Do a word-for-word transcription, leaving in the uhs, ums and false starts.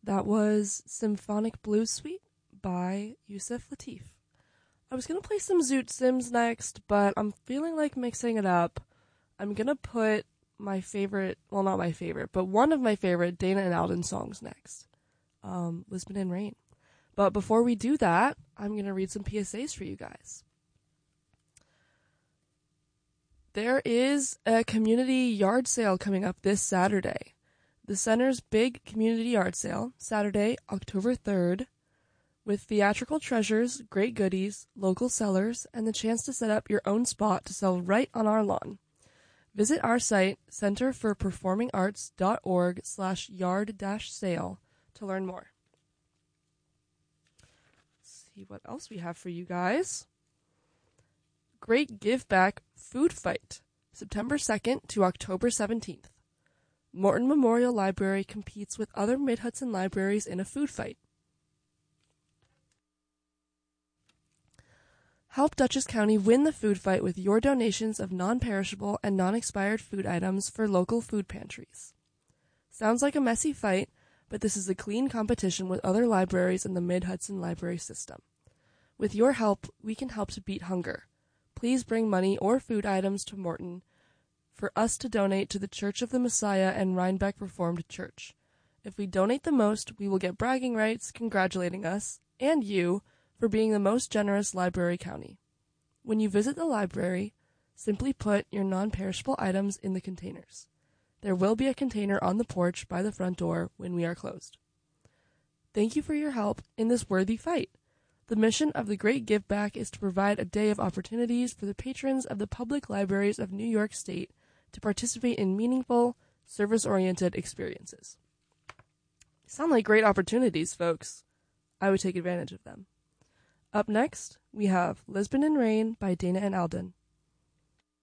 That was Symphonic Blues Suite by Yusuf Lateef. I was going to play some Zoot Sims next, but I'm feeling like mixing it up. I'm going to put my favorite, well, not my favorite, but one of my favorite Dana and Alden songs next, um, Lisbon in Rain. But before we do that, I'm going to read some P S As for you guys. There is a community yard sale coming up this Saturday. The Center's big community yard sale, Saturday, October third, with theatrical treasures, great goodies, local sellers, and the chance to set up your own spot to sell right on our lawn. Visit our site, centerforperformingarts.org slash yard dash sale to learn more. Let's see what else we have for you guys. Great Give Back Food Fight, September second to October seventeenth. Morton Memorial Library competes with other Mid-Hudson libraries in a food fight. Help Dutchess County win the food fight with your donations of non-perishable and non-expired food items for local food pantries. Sounds like a messy fight, but this is a clean competition with other libraries in the Mid-Hudson library system. With your help, we can help to beat hunger. Please bring money or food items to Morton for us to donate to the Church of the Messiah and Rhinebeck Reformed Church. If we donate the most, we will get bragging rights congratulating us, and you, for being the most generous library county. When you visit the library, simply put your non-perishable items in the containers. There will be a container on the porch by the front door when we are closed. Thank you for your help in this worthy fight. The mission of the Great Give Back is to provide a day of opportunities for the patrons of the public libraries of New York State to participate in meaningful, service-oriented experiences. Sound like great opportunities, folks. I would take advantage of them. Up next, we have Lisbon in Rain by Dana and Alden.